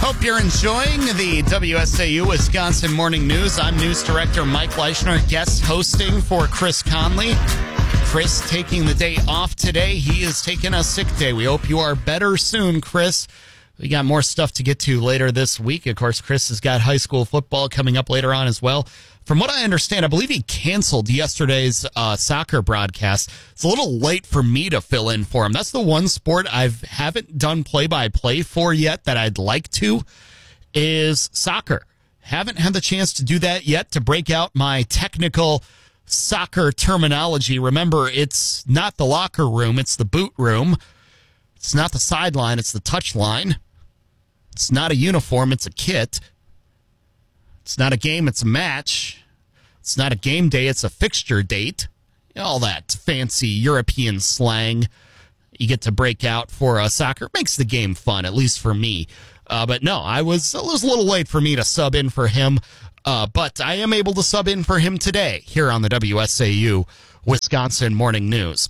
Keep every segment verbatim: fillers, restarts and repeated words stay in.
Hope you're enjoying the W S A U Wisconsin Morning News. I'm News Director Mike Leischner, guest hosting for Chris Conley. Chris taking the day off today. He is taking a sick day. We hope you are better soon, Chris. We got more stuff to get to later this week. Of course, Chris has got high school football coming up later on as well. From what I understand, I believe he canceled yesterday's uh, soccer broadcast. It's a little late for me to fill in for him. That's the one sport I haven't done play-by-play for yet that I'd like to, is soccer. Haven't had the chance to do that yet, to break out my technical soccer terminology. Remember, it's not the locker room, it's the boot room. It's not the sideline, it's the touch line. It's not a uniform, it's a kit. It's not a game, it's a match. It's not a game day, it's a fixture date. All that fancy European slang you get to break out for uh, soccer. Makes the game fun, at least for me. Uh, but no, I was, it was a little late for me to sub in for him. Uh, but I am able to sub in for him today here on the W S A U Wisconsin Morning News.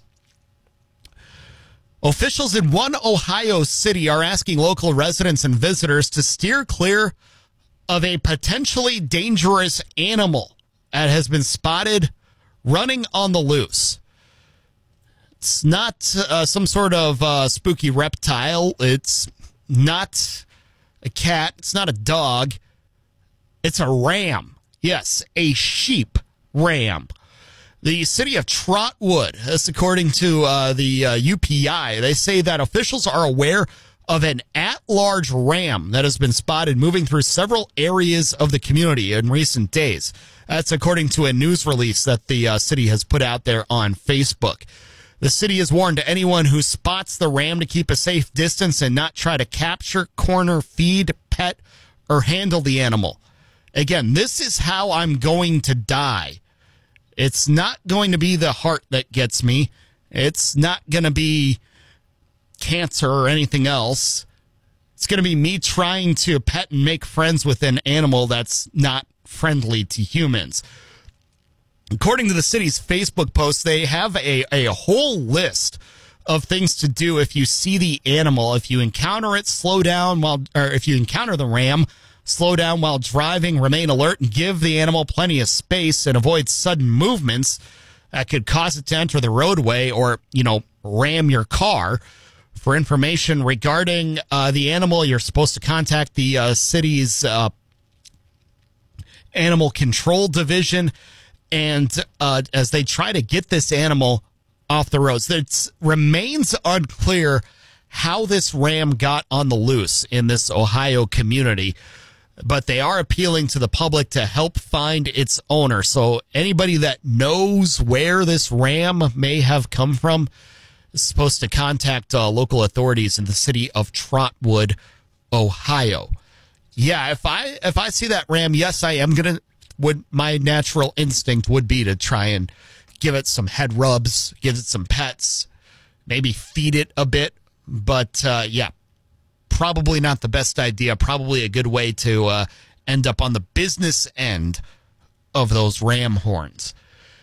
Officials in one Ohio city are asking local residents and visitors to steer clear of a potentially dangerous animal that has been spotted running on the loose. It's not uh, some sort of uh, spooky reptile. It's not a cat. It's not a dog. It's a ram. Yes, a sheep ram. The city of Trotwood, that's according to uh, the uh, U P I, they say that officials are aware of an at-large ram that has been spotted moving through several areas of the community in recent days. That's according to a news release that the uh, city has put out there on Facebook. The city has warned anyone who spots the ram to keep a safe distance and not try to capture, corner, feed, pet, or handle the animal. Again, this is how I'm going to die. It's not going to be the heart that gets me. It's not going to be cancer or anything else. It's going to be me trying to pet and make friends with an animal that's not friendly to humans. According to the city's Facebook post, they have a, a whole list of things to do if you see the animal. If you encounter it, slow down while, or if you encounter the ram, slow down while driving, remain alert, and give the animal plenty of space and avoid sudden movements that could cause it to enter the roadway or, you know, ram your car. For information regarding uh, the animal, you're supposed to contact the uh, city's uh, animal control division. And uh, as they try to get this animal off the roads, it remains unclear how this ram got on the loose in this Ohio community. But they are appealing to the public to help find its owner. So anybody that knows where this ram may have come from is supposed to contact uh, local authorities in the city of Trotwood, Ohio. Yeah, if I if I see that ram, yes, I am gonna. Would my natural instinct would be to try and give it some head rubs, give it some pets, maybe feed it a bit. But uh, yeah. Probably not the best idea. Probably a good way to uh, end up on the business end of those ram horns.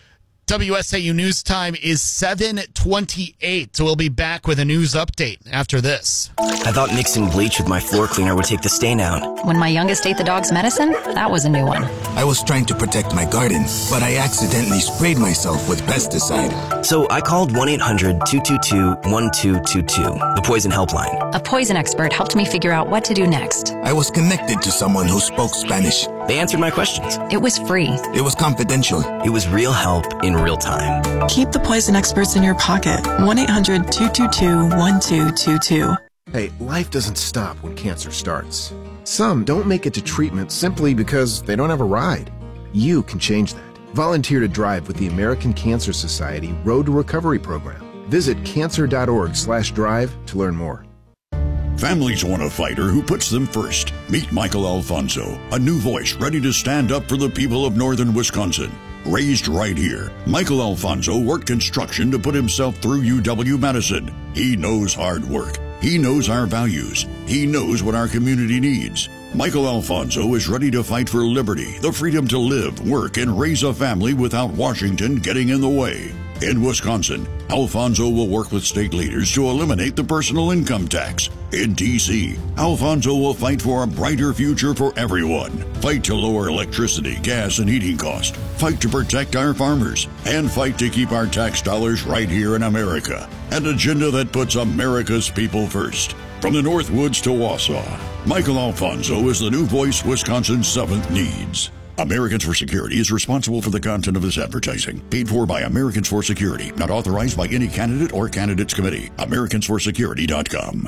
W S A U News Time is seven twenty-eight. So we'll be back with a news update after this. I thought mixing bleach with my floor cleaner would take the stain out. When my youngest ate the dog's medicine, that was a new one. I was trying to protect my garden, but I accidentally sprayed myself with pesticide. So I called one eight hundred two two two one two two two, the poison helpline. A poison expert helped me figure out what to do next. I was connected to someone who spoke Spanish. They answered my questions. It was free. It was confidential. It was real help in real time. Keep the poison experts in your pocket. one eight hundred two two two one two two two. Hey, life doesn't stop when cancer starts. Some don't make it to treatment simply because they don't have a ride. You can change that. Volunteer to drive with the American Cancer Society Road to Recovery program. Visit cancer.org slash drive to learn more. Families want a fighter who puts them first. Meet Michael Alfonso, a new voice ready to stand up for the people of northern Wisconsin. Raised right here, Michael Alfonso worked construction to put himself through U W-Madison. He knows hard work. He knows our values. He knows what our community needs. Michael Alfonso is ready to fight for liberty, the freedom to live, work, and raise a family without Washington getting in the way. In Wisconsin, Alfonso will work with state leaders to eliminate the personal income tax. In D C, Alfonso will fight for a brighter future for everyone. Fight to lower electricity, gas, and heating costs. Fight to protect our farmers. And fight to keep our tax dollars right here in America. An agenda that puts America's people first. From the Northwoods to Wausau, Michael Alfonso is the new voice Wisconsin's seventh needs. Americans for Security is responsible for the content of this advertising. Paid for by Americans for Security. Not authorized by any candidate or candidates committee. Americans for Security dot com.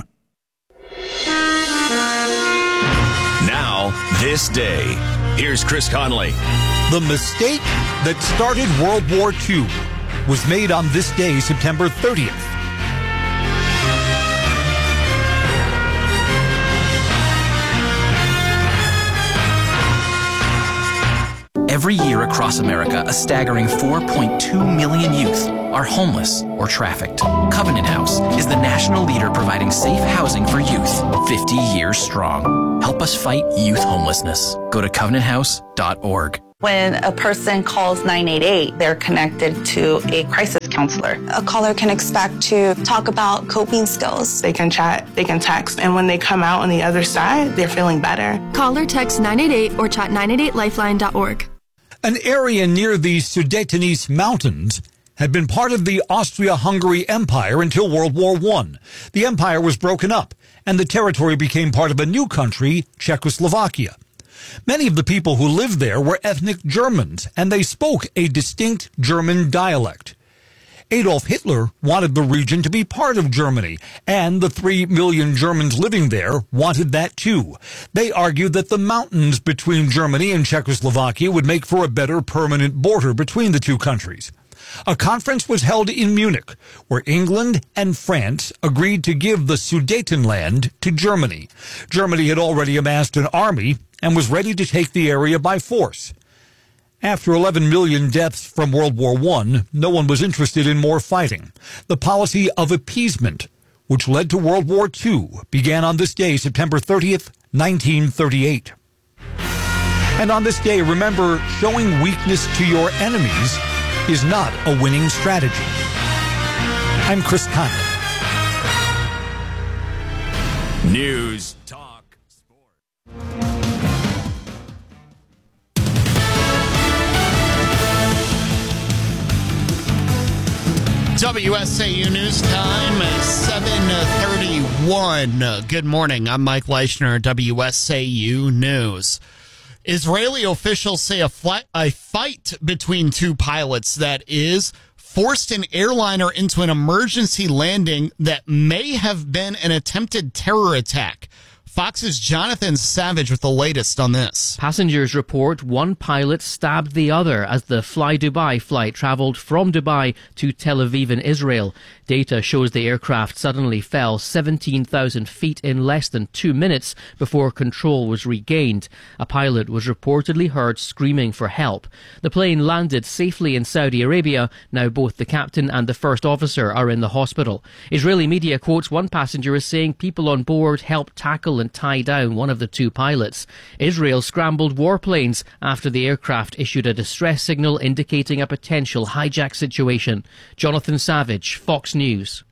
Now, this day. Here's Chris Conley. The mistake that started World War Two was made on this day, September thirtieth. Every year across America, a staggering four point two million youth are homeless or trafficked. Covenant House is the national leader providing safe housing for youth, fifty years strong. Help us fight youth homelessness. Go to covenant house dot org. When a person calls nine eight eight, they're connected to a crisis counselor. A caller can expect to talk about coping skills. They can chat, they can text, and when they come out on the other side, they're feeling better. Call or text nine eight eight or chat nine eight eight lifeline dot org. An area near the Sudetenese Mountains had been part of the Austria-Hungary Empire until World War One. The empire was broken up, and the territory became part of a new country, Czechoslovakia. Many of the people who lived there were ethnic Germans, and they spoke a distinct German dialect. Adolf Hitler wanted the region to be part of Germany, and the three million Germans living there wanted that too. They argued that the mountains between Germany and Czechoslovakia would make for a better permanent border between the two countries. A conference was held in Munich, where England and France agreed to give the Sudetenland to Germany. Germany had already amassed an army and was ready to take the area by force. After eleven million deaths from World War One, no one was interested in more fighting. The policy of appeasement, which led to World War Two, began on this day, September thirtieth, nineteen thirty-eight. And on this day, remember, showing weakness to your enemies is not a winning strategy. I'm Chris Conley. News, talk, sport. W S A U News Time, seven thirty-one. Good morning. I'm Mike Leischner, W S A U News. Israeli officials say a, flight, a fight between two pilots that is forced an airliner into an emergency landing that may have been an attempted terror attack. Fox's Jonathan Savage with the latest on this. Passengers report one pilot stabbed the other as the Fly Dubai flight traveled from Dubai to Tel Aviv in Israel. Data shows the aircraft suddenly fell seventeen thousand feet in less than two minutes before control was regained. A pilot was reportedly heard screaming for help. The plane landed safely in Saudi Arabia. Now both the captain and the first officer are in the hospital. Israeli media quotes one passenger as saying people on board helped tackle and tie down one of the two pilots. Israel scrambled warplanes after the aircraft issued a distress signal indicating a potential hijack situation. Jonathan Savage, Fox News.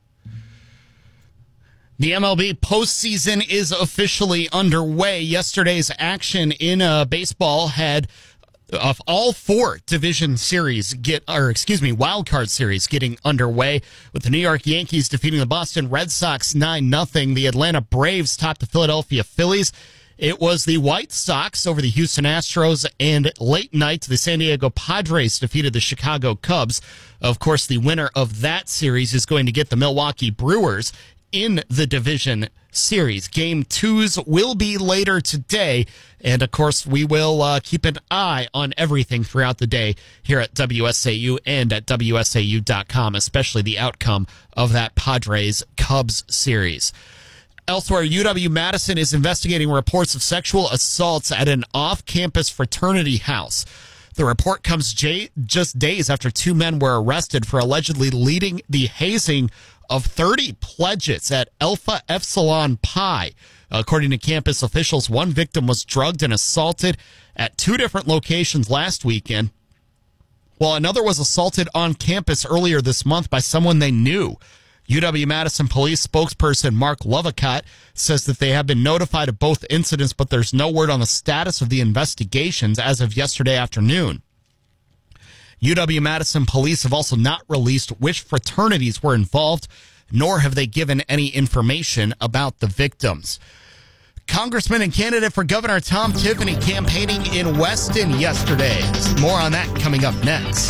The M L B postseason is officially underway. Yesterday's action in uh, baseball had of all four division series get, or excuse me, wild card series getting underway, with the New York Yankees defeating the Boston Red Sox nine nothing. The Atlanta Braves topped the Philadelphia Phillies. It was the White Sox over the Houston Astros, and late night, the San Diego Padres defeated the Chicago Cubs. Of course, the winner of that series is going to get the Milwaukee Brewers in the division series. Game twos will be later today. And, of course, we will uh, keep an eye on everything throughout the day here at W S A U and at W S A U dot com, especially the outcome of that Padres-Cubs series. Elsewhere, U W-Madison is investigating reports of sexual assaults at an off-campus fraternity house. The report comes j- just days after two men were arrested for allegedly leading the hazing of thirty pledges at Alpha Epsilon Pi. According to campus officials, one victim was drugged and assaulted at two different locations last weekend, Well, another was assaulted on campus earlier this month by someone they knew. U W-Madison police spokesperson Mark Lovacott says that they have been notified of both incidents, but there's no word on the status of the investigations as of yesterday afternoon. U W-Madison police have also not released which fraternities were involved, nor have they given any information about the victims. Congressman and candidate for governor Tom Tiffany campaigning in Weston yesterday. More on that coming up next.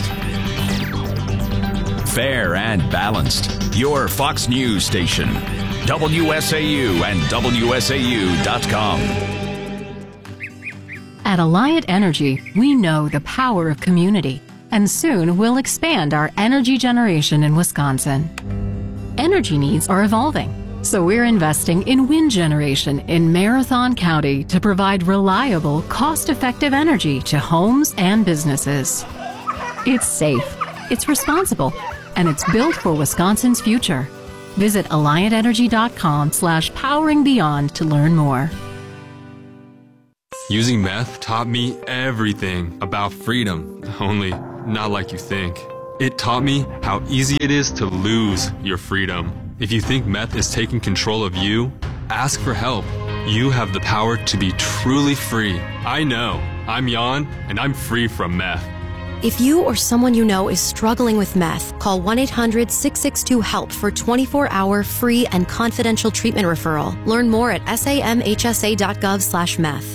Fair and balanced. Your Fox News station. W S A U and W S A U dot com. At Alliant Energy, we know the power of community, and soon we'll expand our energy generation in Wisconsin. Energy needs are evolving, so we're investing in wind generation in Marathon County to provide reliable, cost-effective energy to homes and businesses. It's safe, it's responsible, and it's built for Wisconsin's future. Visit alliant energy dot com slash powering beyond to learn more. Using meth taught me everything about freedom, only not like you think. It taught me how easy it is to lose your freedom. If you think meth is taking control of you, ask for help. You have the power to be truly free. I know. I'm Jan, and I'm free from meth. If you or someone you know is struggling with meth, call one eight hundred six six two HELP for twenty-four hour free and confidential treatment referral. Learn more at samhsa dot gov slash meth.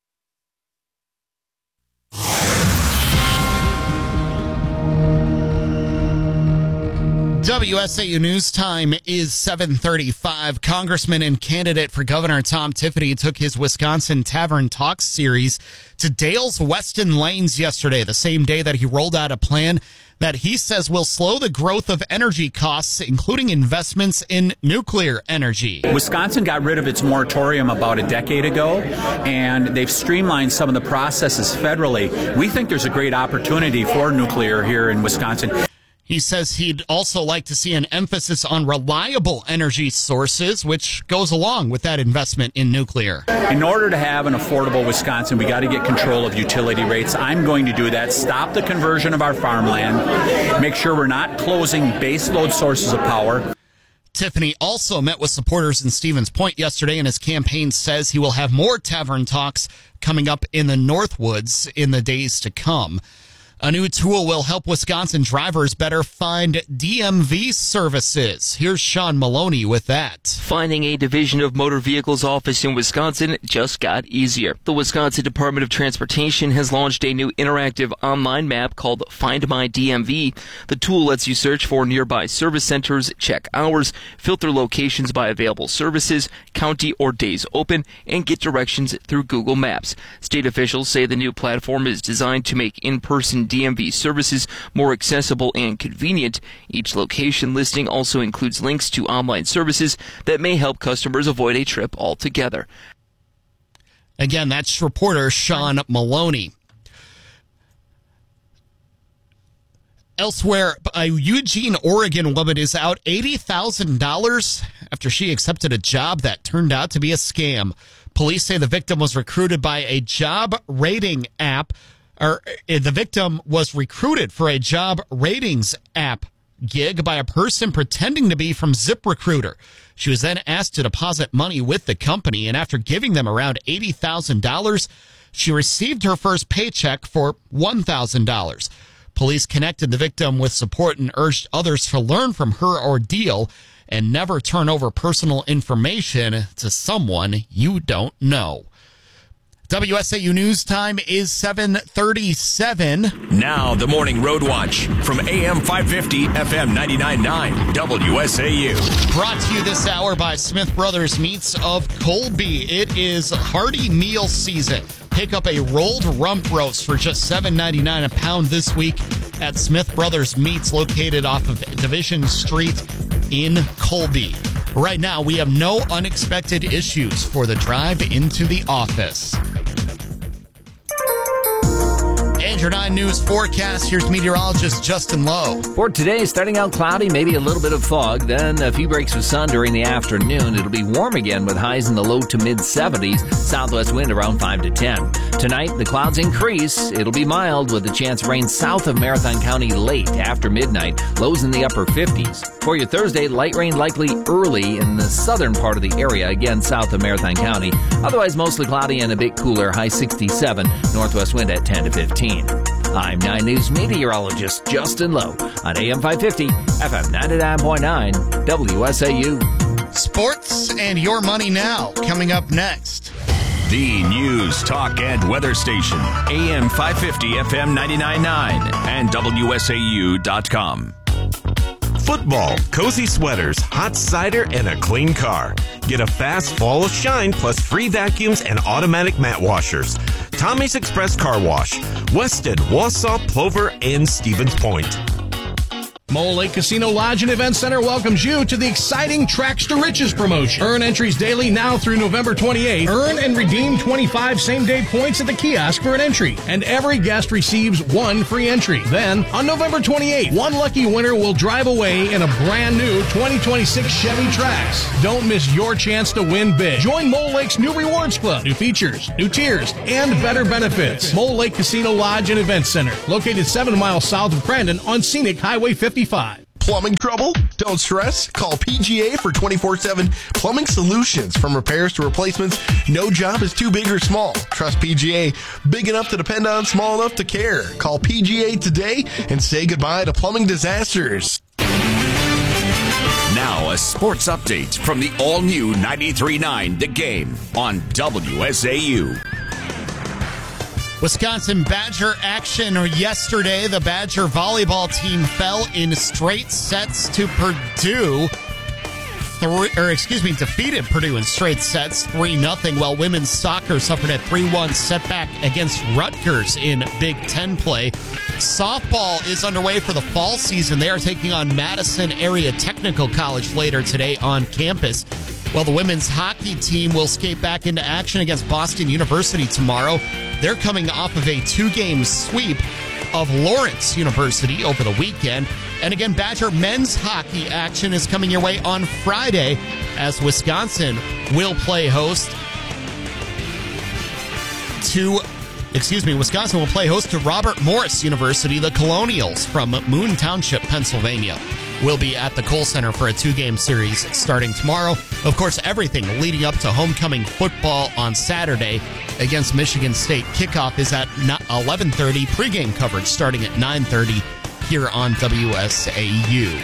W S A U News Time is seven thirty-five. Congressman and candidate for governor Tom Tiffany took his Wisconsin Tavern Talks series to Dale's Weston Lanes yesterday, the same day that he rolled out a plan that he says will slow the growth of energy costs, including investments in nuclear energy. Wisconsin got rid of its moratorium about a decade ago, and they've streamlined some of the processes federally. We think there's a great opportunity for nuclear here in Wisconsin. He says he'd also like to see an emphasis on reliable energy sources, which goes along with that investment in nuclear. In order to have an affordable Wisconsin, we got to get control of utility rates. I'm going to do that. Stop the conversion of our farmland. Make sure we're not closing baseload sources of power. Tiffany also met with supporters in Stevens Point yesterday, and his campaign says he will have more tavern talks coming up in the Northwoods in the days to come. A new tool will help Wisconsin drivers better find D M V services. Here's Sean Maloney with that. Finding a Division of Motor Vehicles office in Wisconsin just got easier. The Wisconsin Department of Transportation has launched a new interactive online map called Find My D M V. The tool lets you search for nearby service centers, check hours, filter locations by available services, county or days open, and get directions through Google Maps. State officials say the new platform is designed to make in-person D M V services more accessible and convenient. Each location listing also includes links to online services that may help customers avoid a trip altogether. Again, that's reporter Sean Maloney. Elsewhere, a Eugene, Oregon woman is out eighty thousand dollars after she accepted a job that turned out to be a scam. Police say the victim was recruited by a job rating app. Or the victim was recruited for a job ratings app gig by a person pretending to be from ZipRecruiter. She was then asked to deposit money with the company, and after giving them around eighty thousand dollars, she received her first paycheck for one thousand dollars. Police connected the victim with support and urged others to learn from her ordeal and never turn over personal information to someone you don't know. W S A U News Time is seven thirty-seven. Now the Morning Road Watch from A M five fifty, F M ninety-nine point nine, W S A U. Brought to you this hour by Smith Brothers Meats of Colby. It is hearty meal season. Pick up a rolled rump roast for just seven ninety-nine a pound this week at Smith Brothers Meats, located off of Division Street in Colby. Right now, we have no unexpected issues for the drive into the office. And your nine News forecast, here's meteorologist Justin Lowe. For today, starting out cloudy, maybe a little bit of fog, then a few breaks of sun during the afternoon. It'll be warm again with highs in the low to mid seventies, southwest wind around five to ten. Tonight, the clouds increase. It'll be mild with a chance of rain south of Marathon County late after midnight, lows in the upper fifties. For your Thursday, light rain likely early in the southern part of the area, again south of Marathon County. Otherwise, mostly cloudy and a bit cooler, high sixty-seven, northwest wind at ten to fifteen. I'm nine News meteorologist Justin Lowe on A M five fifty, F M ninety-nine point nine, W S A U. Sports and your money now, coming up next. The News, Talk, and Weather Station, A M five fifty, F M ninety-nine point nine, and W S A U dot com. Football, cozy sweaters, hot cider, and a clean car. Get a fast fall of shine plus free vacuums and automatic mat washers. Tommy's Express Car Wash, Weston, Wausau, Plover, and Stevens Point. Mole Lake Casino Lodge and Event Center welcomes you to the exciting Tracks to Riches promotion. Earn entries daily now through November twenty-eighth. Earn and redeem twenty-five same-day points at the kiosk for an entry, and every guest receives one free entry. Then, on November twenty-eighth, one lucky winner will drive away in a brand new twenty twenty-six Chevy Trax. Don't miss your chance to win big. Join Mole Lake's new Rewards Club, new features, new tiers, and better benefits. Mole Lake Casino Lodge and Event Center, located seven miles south of Crandon on Scenic Highway fifty-five. Plumbing trouble? Don't stress. Call P G A for twenty-four seven plumbing solutions. From repairs to replacements, no job is too big or small. Trust P G A. Big enough to depend on, small enough to care. Call P G A today and say goodbye to plumbing disasters. Now a sports update from the all-new ninety-three point nine The Game on W S A U. Wisconsin Badger action yesterday. The Badger volleyball team fell in straight sets to Purdue. Three, or excuse me, defeated Purdue in straight sets, three nothing, while women's soccer suffered a three one setback against Rutgers in Big Ten play. Softball is underway for the fall season. They are taking on Madison Area Technical College later today on campus. Well, the women's hockey team will skate back into action against Boston University tomorrow. They're coming off of a two-game sweep of Lawrence University over the weekend. And again, Badger men's hockey action is coming your way on Friday as Wisconsin will play host to, excuse me, Wisconsin will play host to Robert Morris University. The Colonials from Moon Township, Pennsylvania, will be at the Kohl Center for a two-game series starting tomorrow. Of course, everything leading up to homecoming football on Saturday against Michigan State. Kickoff is at eleven thirty. Pregame coverage starting at nine thirty here on W S A U.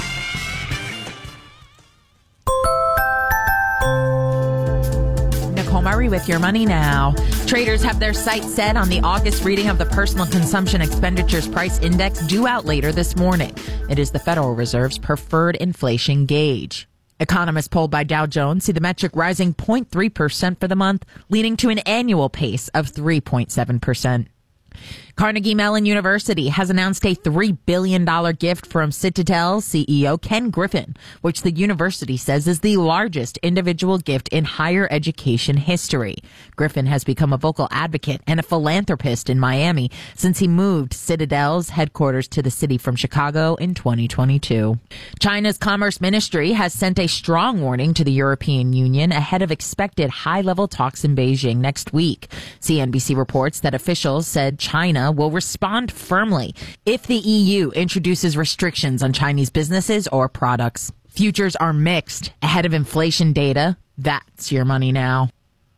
Nicole Murray with your money now. Traders have their sights set on the August reading of the Personal Consumption Expenditures Price Index due out later this morning. It is the Federal Reserve's preferred inflation gauge. Economists polled by Dow Jones see the metric rising zero point three percent for the month, leading to an annual pace of three point seven percent. Carnegie Mellon University has announced a three billion dollars gift from Citadel's C E O Ken Griffin, which the university says is the largest individual gift in higher education history. Griffin has become a vocal advocate and a philanthropist in Miami since he moved Citadel's headquarters to the city from Chicago in twenty twenty-two. China's Commerce Ministry has sent a strong warning to the European Union ahead of expected high-level talks in Beijing next week. C N B C reports that officials said China will respond firmly if the E U introduces restrictions on Chinese businesses or products. Futures are mixed ahead of inflation data. That's your money now.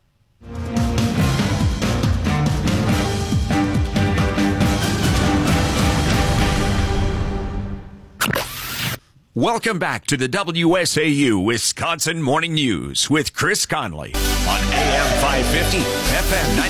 Welcome back to the W S A U Wisconsin Morning News with Chris Conley on A M five fifty, F M ninety.